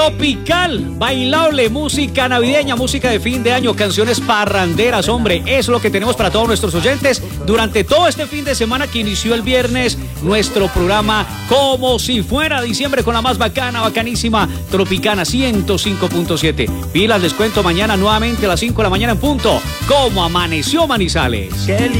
Tropical, bailable, música navideña, música de fin de año, canciones parranderas, hombre, eso es lo que tenemos para todos nuestros oyentes durante todo este fin de semana que inició el viernes, nuestro programa como si fuera diciembre con la más bacana, bacanísima, Tropicana 105.7. Pilas, les cuento mañana nuevamente a las 5 de la mañana en punto, como amaneció Manizales.